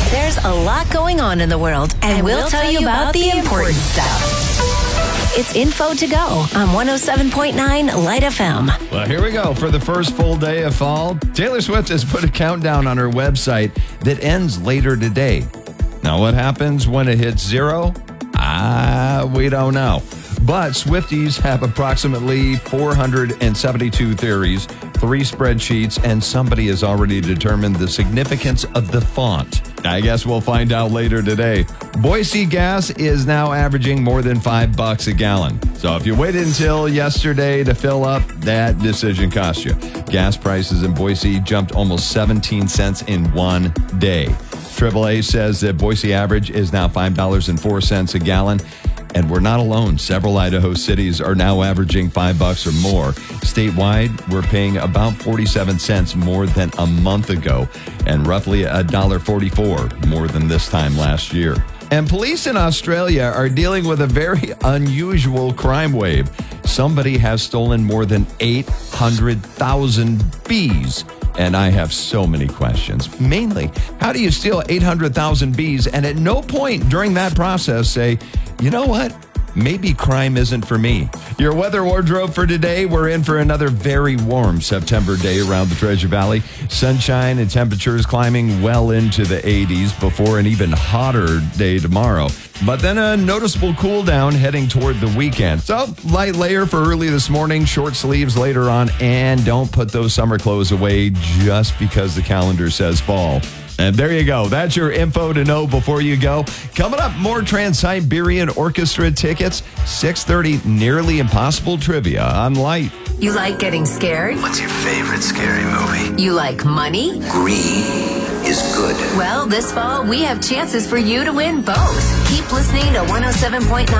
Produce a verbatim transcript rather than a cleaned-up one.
There's a lot going on in the world, and, and we'll, we'll tell, tell you about, about the important stuff. It's Info to Go on one oh seven point nine Light F M. Well, here we go for the first full day of fall. Taylor Swift has put a countdown on her website that ends later today. Now, what happens when it hits zero? Ah, we don't know. But Swifties have approximately four hundred seventy-two theories, three spreadsheets, and somebody has already determined the significance of the font. I guess we'll find out later today. Boise gas is now averaging more than five bucks a gallon. So if you waited until yesterday to fill up, that decision cost you. Gas prices in Boise jumped almost seventeen cents in one day. triple A says that Boise average is now five dollars and four cents a gallon. And we're not alone. Several Idaho cities are now averaging five bucks or more. Statewide, we're paying about forty-seven cents more than a month ago, and roughly one dollar forty-four more than this time last year. And police in Australia are dealing with a very unusual crime wave. Somebody has stolen more than eight hundred thousand bees. And I have so many questions. Mainly, how do you steal eight hundred thousand bees and at no point during that process say, you know what? Maybe crime isn't for me. Your weather wardrobe for today, we're in for another very warm September day around the Treasure Valley. Sunshine and temperatures climbing well into the eighties before an even hotter day tomorrow. But then a noticeable cool down heading toward the weekend. So, light layer for early this morning, short sleeves later on, and don't put those summer clothes away just because the calendar says fall. And there you go. That's your info to know before you go. Coming up, more Trans-Siberian Orchestra tickets, six thirty, Nearly Impossible trivia on Light. You like getting scared? What's your favorite scary movie? You like money? Green is good. Well, this fall, we have chances for you to win both. Keep listening to one oh seven point nine